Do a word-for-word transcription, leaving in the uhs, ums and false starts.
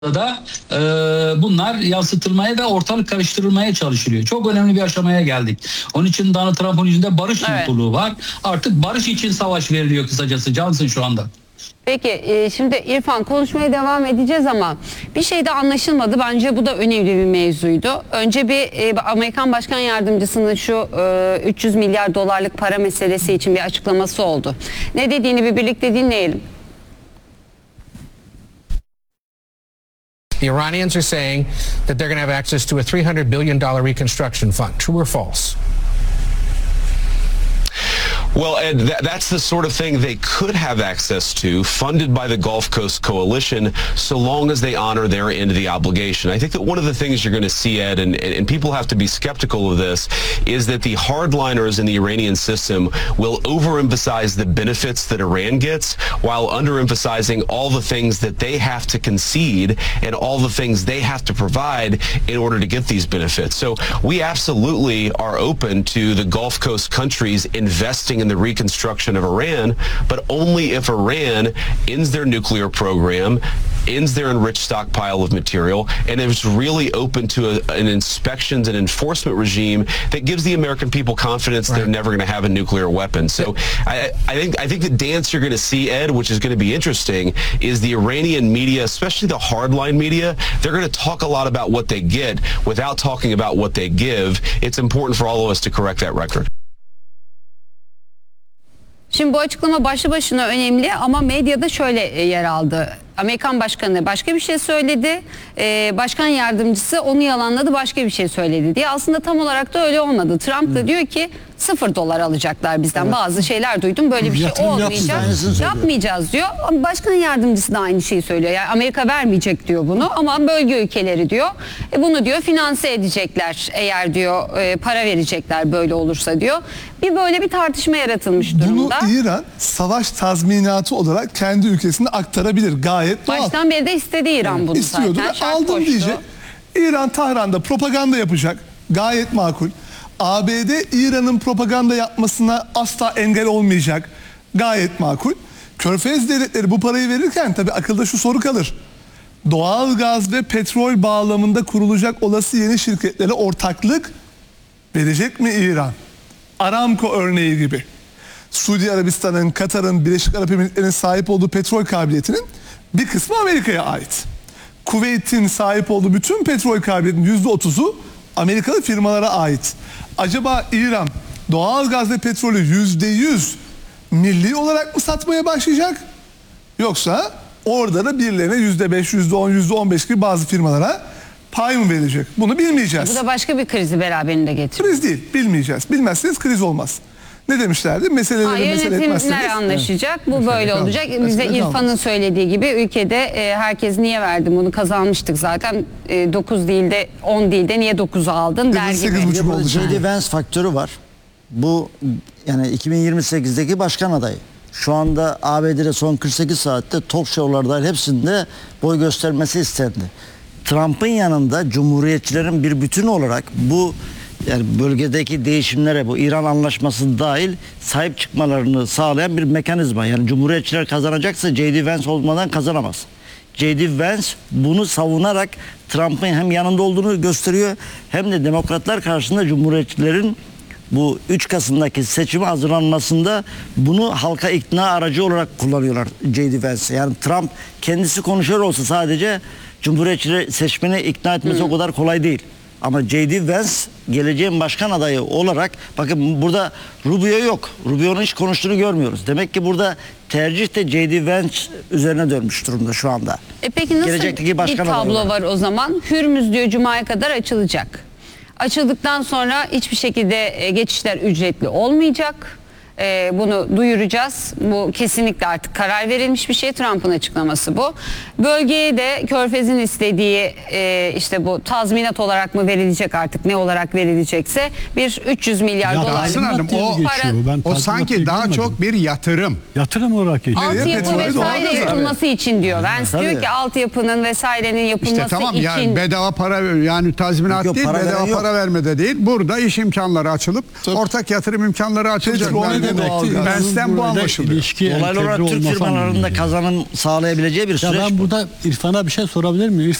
da e, bunlar yansıtılmaya ve ortalık karıştırılmaya çalışılıyor. Çok önemli bir aşamaya geldik. Onun için Donald Trump'ın yüzünde barış evet. mutluluğu var. Artık barış için savaş veriliyor kısacası Johnson şu anda. Peki e, şimdi İrfan konuşmaya devam edeceğiz ama bir şey de anlaşılmadı. Bence bu da önemli bir mevzuydu. Önce bir e, Amerikan Başkan Yardımcısının şu e, üç yüz milyar dolarlık para meselesi için bir açıklaması oldu. Ne dediğini bir birlikte dinleyelim. The Iranians are saying that they're going to have access to a three hundred billion dollars reconstruction fund. True or false? Well, Ed, that, that's the sort of thing they could have access to, funded by the Gulf Coast Coalition, so long as they honor their end of the obligation. I think that one of the things you're going to see, Ed, and, and people have to be skeptical of this, is that the hardliners in the Iranian system will overemphasize the benefits that Iran gets while underemphasizing all the things that they have to concede and all the things they have to provide in order to get these benefits. So we absolutely are open to the Gulf Coast countries investing in the reconstruction of Iran, but only if Iran ends their nuclear program, ends their enriched stockpile of material, and is really open to a, an inspections and enforcement regime that gives the American people confidence right. they're never going to have a nuclear weapon. So I, I think I think the dance you're going to see, Ed, which is going to be interesting, is the Iranian media, especially the hardline media, they're going to talk a lot about what they get without talking about what they give. It's important for all of us to correct that record. Şimdi bu açıklama başlı başına önemli ama medyada şöyle yer aldı. Amerikan Başkanı başka bir şey söyledi, ee, başkan yardımcısı onu yalanladı, başka bir şey söyledi diye. Aslında tam olarak da öyle olmadı. Trump da diyor ki sıfır dolar alacaklar bizden. Evet. Bazı şeyler duydum, böyle bir şey Yatırım olmayacak, yapmayacağız diyor. Başkan yardımcısı da aynı şeyi söylüyor. Yani Amerika vermeyecek diyor bunu ama bölge ülkeleri diyor. E bunu diyor finanse edecekler eğer diyor e, para verecekler böyle olursa diyor. Bir böyle bir tartışma yaratılmış durumda. Bunu İran savaş tazminatı olarak kendi ülkesine aktarabilir, gayet doğal. Baştan beri de istedi İran bunu İstiyordu zaten. ve Şart aldım koştu. diyecek. İran Tahran'da propaganda yapacak, gayet makul. A B D İran'ın propaganda yapmasına asla engel olmayacak, gayet makul. Körfez devletleri bu parayı verirken tabii akılda şu soru kalır. Doğal gaz ve petrol bağlamında kurulacak olası yeni şirketlere ortaklık verecek mi İran? Aramco örneği gibi. Suudi Arabistan'ın, Katar'ın, Birleşik Arap Emirlikleri'nin sahip olduğu petrol kabiliyetinin bir kısmı Amerika'ya ait. Kuveyt'in sahip olduğu bütün petrol kabiliyetinin yüzde otuzu Amerikalı firmalara ait. Acaba İran doğal gaz ve petrolü yüzde yüz milli olarak mı satmaya başlayacak? Yoksa orada da birilerine yüzde beş, yüzde on, yüzde on beş gibi bazı firmalara pay mı verecek? Bunu bilmeyeceğiz. Bu da başka bir krizi beraberinde getiriyor. Kriz değil, bilmeyeceğiz. Bilmezseniz kriz olmaz. Ne demişlerdi? Meseleleri Ha, mesele etmezseniz. Yönetimler anlaşacak. Evet. Bu mesele böyle kaldı. Olacak. Bize mesele İrfan'ın söylediği gibi ülkede e, herkes niye verdi bunu, kazanmıştık zaten. E, dokuz değil de on değil de niye dokuzu aldın der gibi. Burada J D Vance faktörü var. Bu yani iki bin yirmi sekizdeki başkan adayı. Şu anda A B D'de son kırk sekiz saatte talk show'larda hepsinde boy göstermesi istendi. Trump'ın yanında cumhuriyetçilerin bir bütün olarak bu yani bölgedeki değişimlere, bu İran anlaşması dahil sahip çıkmalarını sağlayan bir mekanizma. Yani cumhuriyetçiler kazanacaksa J D Vance olmadan kazanamaz. J D Vance bunu savunarak Trump'ın hem yanında olduğunu gösteriyor hem de demokratlar karşısında cumhuriyetçilerin bu üç Kasım'daki seçime hazırlanmasında bunu halka ikna aracı olarak kullanıyorlar J D Vance. Yani Trump kendisi konuşuyor olsa sadece cumhuriyetçileri seçmeni ikna etmesi hmm. o kadar kolay değil. Ama J D Vance geleceğin başkan adayı olarak, bakın burada Rubio yok. Rubio'nun hiç konuştuğunu görmüyoruz. Demek ki burada tercih de J D Vance üzerine dönmüş durumda şu anda. E peki nasıl gelecekteki başkan bir tablo adayı var o zaman? Hürmüz diyor Cuma'ya kadar açılacak. Açıldıktan sonra hiçbir şekilde geçişler ücretli olmayacak. Ee, bunu duyuracağız. Bu kesinlikle artık karar verilmiş bir şey. Trump'ın açıklaması bu. Bölgeye de Körfez'in istediği e, işte bu tazminat olarak mı verilecek, artık ne olarak verilecekse bir üç yüz milyar ya dolar. Hanım, o, para, o sanki daha bilmedim. Çok bir yatırım. Yatırım olarak geçiyor. Altyapı vesaire yapılması için diyor. Vance Tabii. diyor ki altyapının vesairenin yapılması işte tamam, için. Yani bedava para, yani tazminat yok, değil, para bedava para vermede değil. Burada iş imkanları açılıp Tabii. ortak yatırım imkanları açılacak. de demek ki doğalgaz. Ben sizden bu burada anlaşılıyor. ilişki Dolaylı entegre olarak Türk olması firmalarında anlamında. kazanım sağlayabileceği bir Ya süreç ben bu. burada İrfan'a bir şey sorabilir miyim?